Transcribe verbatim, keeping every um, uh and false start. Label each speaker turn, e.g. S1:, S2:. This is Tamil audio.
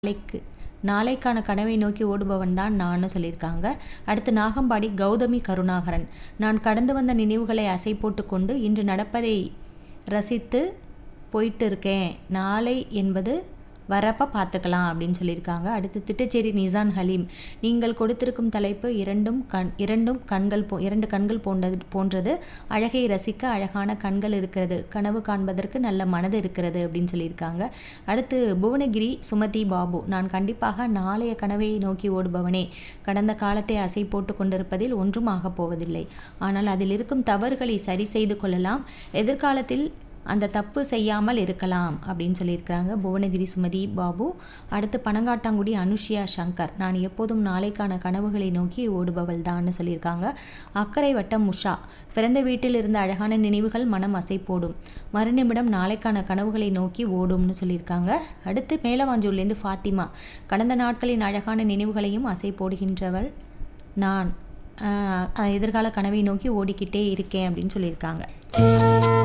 S1: நாளைக்கு நாளைக்கான கனவை நோக்கி ஓடுபவன் தான் நான்னு சொல்லியிருக்காங்க. அடுத்து நாகம்பாடி கௌதமி கருணாகரன், நான் கடந்து வந்த நினைவுகளை அசை போட்டு கொண்டு இன்று நடப்பதை ரசித்து போயிட்டு இருக்கேன், நாளை என்பது வரப்ப பார்த்துக்கலாம் அப்படின்னு சொல்லியிருக்காங்க. அடுத்து திட்டச்சேரி நிசான் ஹலீம், நீங்கள் கொடுத்திருக்கும் தலைப்பு இரண்டும் கண் இரண்டும் கண்கள் போ இரண்டு கண்கள் போன்றது போன்றது அழகை ரசிக்க அழகான கண்கள் இருக்கிறது, கனவு காண்பதற்கு நல்ல மனது இருக்கிறது அப்படின்னு சொல்லியிருக்காங்க. அடுத்து புவனகிரி சுமதி பாபு, நான் கண்டிப்பாக நாளைய கனவை நோக்கி ஓடுபவனே, கடந்த காலத்தை அசை போட்டு கொண்டிருப்பதில் ஒன்றும் ஆகப் போவதில்லை, ஆனால் அதில் இருக்கும் தவறுகளை சரி செய்து கொள்ளலாம், எதிர்காலத்தில் அந்த தப்பு செய்யாமல் இருக்கலாம் அப்படின்னு சொல்லியிருக்கிறாங்க புவனகிரி சுமதி பாபு. அடுத்து பனங்காட்டாங்குடி அனுஷியா சங்கர், நான் எப்போதும் நாளைக்கான கனவுகளை நோக்கி ஓடுபவள் தான்னு சொல்லியிருக்காங்க. அக்கரை வட்டம் உஷா, பிறந்த வீட்டில் இருந்த அழகான நினைவுகள் மனம் அசை போடும், மறுநிமிடம் நாளைக்கான கனவுகளை நோக்கி ஓடும்னு சொல்லியிருக்காங்க. அடுத்து மேலவாஞ்சூர்லேருந்து ஃபாத்திமா, கடந்த நாட்களின் அழகான நினைவுகளையும் அசை போடுகின்றவள் நான், எதிர்கால கனவை நோக்கி ஓடிக்கிட்டே இருக்கேன் அப்படின்னு சொல்லியிருக்காங்க.